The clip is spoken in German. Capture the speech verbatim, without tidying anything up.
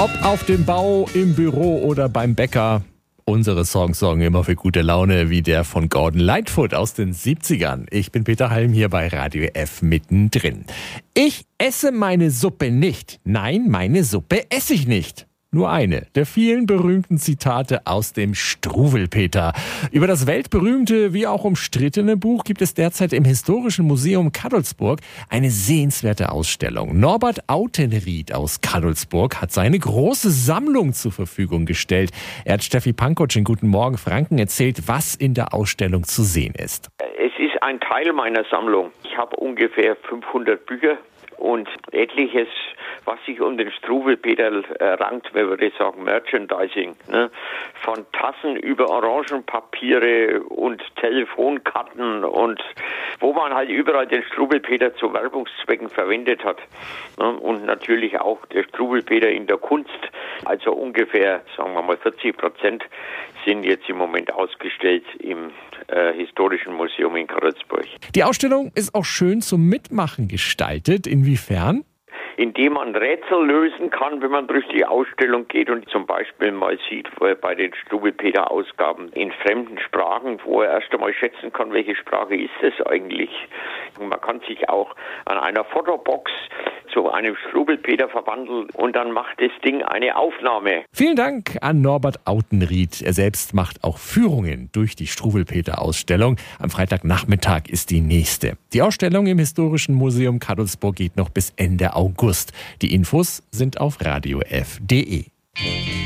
Ob auf dem Bau, im Büro oder beim Bäcker. Unsere Songs sorgen immer für gute Laune, wie der von Gordon Lightfoot aus den siebzigern. Ich bin Peter Halm hier bei Radio F mittendrin. Ich esse meine Suppe nicht. Nein, meine Suppe esse ich nicht. Nur eine der vielen berühmten Zitate aus dem Struwwelpeter. Über das weltberühmte wie auch umstrittene Buch gibt es derzeit im Historischen Museum Cadolzburg eine sehenswerte Ausstellung. Norbert Autenried aus Cadolzburg hat seine große Sammlung zur Verfügung gestellt. Er hat Steffi Pankotsch in Guten Morgen Franken erzählt, was in der Ausstellung zu sehen ist. Es ist ein Teil meiner Sammlung. Ich habe ungefähr fünfhundert Bücher und etliches, was sich um den Struwwelpeter äh, rankt, man würde sagen Merchandising, ne? Von Tassen über Orangenpapiere und Telefonkarten und wo man halt überall den Struwwelpeter zu Werbungszwecken verwendet hat. Ne? Und natürlich auch der Struwwelpeter in der Kunst, also ungefähr, sagen wir mal vierzig Prozent sind jetzt im Moment ausgestellt im äh, Historischen Museum in Cadolzburg. Die Ausstellung ist auch schön zum Mitmachen gestaltet. Inwiefern? Indem man Rätsel lösen kann, wenn man durch die Ausstellung geht und zum Beispiel mal sieht, wo er bei den Struwwelpeter-Ausgaben in fremden Sprachen, wo er erst einmal schätzen kann, welche Sprache ist es eigentlich. Und man kann sich auch an einer Fotobox zu einem Struwwelpeter verwandeln und dann macht das Ding eine Aufnahme. Vielen Dank an Norbert Autenried. Er selbst macht auch Führungen durch die Struwwelpeter-Ausstellung. Am Freitagnachmittag ist die nächste. Die Ausstellung im Historischen Museum Cadolzburg geht noch bis Ende August. Die Infos sind auf radio f punkt de.